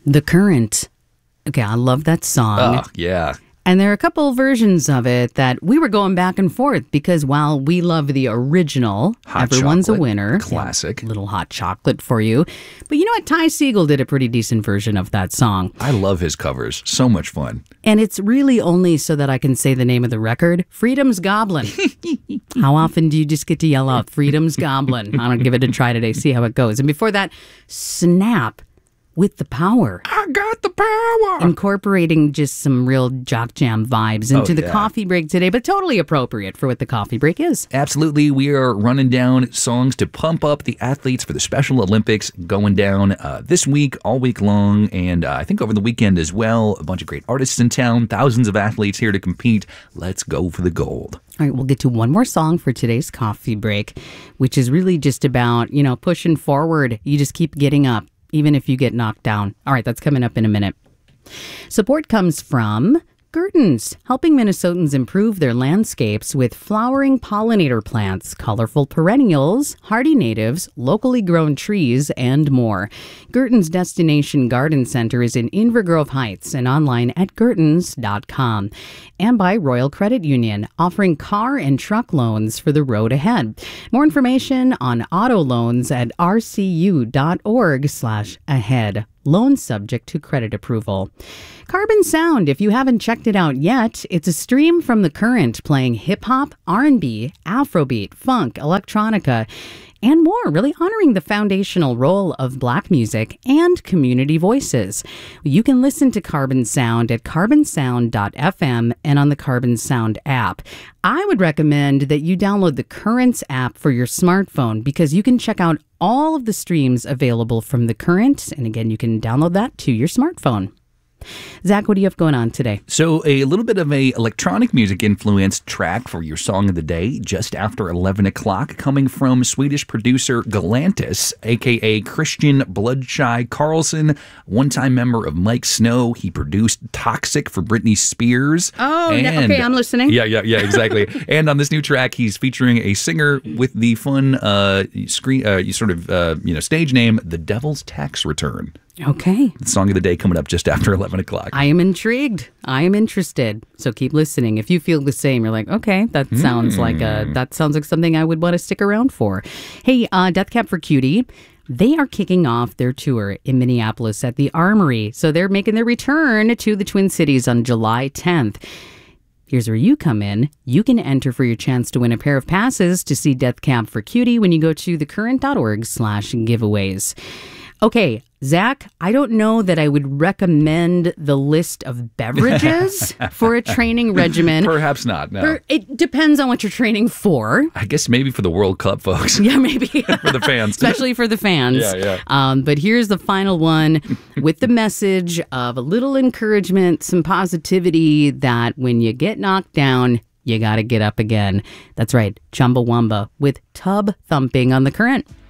The Current. Okay, I love that song. Oh, yeah. And there are a couple versions of it that we were going back and forth because while we love the original, Hot everyone's Chocolate, a winner. classic. Yeah, little hot chocolate for you. But you know what? Ty Segall did a pretty decent version of that song. I love his covers. So much fun. And it's really only so that I can say the name of the record, Freedom's Goblin. How often do you just get to yell out, Freedom's Goblin? I don't give it a try today, see how it goes. And before that, Snap with the Power. I got the power. Incorporating just some real jock jam vibes into the coffee break today, but totally appropriate for what the coffee break is. Absolutely. We are running down songs to pump up the athletes for the Special Olympics going down this week, all week long, and I think over the weekend as well. A bunch of great artists in town, thousands of athletes here to compete. Let's go for the gold. All right, we'll get to one more song for today's coffee break, which is really just about, pushing forward. You just keep getting up, even if you get knocked down. All right, that's coming up in a minute. Support comes from Gertens, helping Minnesotans improve their landscapes with flowering pollinator plants, colorful perennials, hardy natives, locally grown trees, and more. Gertens Destination Garden Center is in Invergrove Heights and online at gertens.com. And by Royal Credit Union, offering car and truck loans for the road ahead. More information on auto loans at rcu.org/ahead. Loan subject to credit approval. Carbon Sound, if you haven't checked it out yet, it's a stream from The Current playing hip-hop, R&B, Afrobeat, funk, electronica, and more, really honoring the foundational role of Black music and community voices. You can listen to Carbon Sound at carbonsound.fm and on the Carbon Sound app. I would recommend that you download the Currents app for your smartphone because you can check out all of the streams available from The Current. And again, you can download that to your smartphone. Zach, what do you have going on today? So a little bit of a electronic music influenced track for your song of the day just after 11 o'clock coming from Swedish producer Galantis, a.k.a. Christian Bloodshy Carlson, one-time member of Mike Snow. He produced Toxic for Britney Spears. Oh, okay, I'm listening. Yeah, exactly. And on this new track, he's featuring a singer with the fun stage name, The Devil's Tax Return. Okay. The song of the day coming up just after 11 o'clock. I am intrigued. I am interested. So keep listening. If you feel the same, you're like, okay, that sounds like something I would want to stick around for. Hey, Death Cab for Cutie. They are kicking off their tour in Minneapolis at the Armory. So they're making their return to the Twin Cities on July 10th. Here's where you come in. You can enter for your chance to win a pair of passes to see Death Cab for Cutie when you go to thecurrent.org/giveaways. Okay, Zach, I don't know that I would recommend the list of beverages for a training regimen. Perhaps not, no. It depends on what you're training for. I guess maybe for the World Cup, folks. Yeah, maybe. For the fans. Especially for the fans. Yeah. But here's the final one with the message of a little encouragement, some positivity that when you get knocked down, you got to get up again. That's right, Chumbawamba with Tub Thumping on The Current.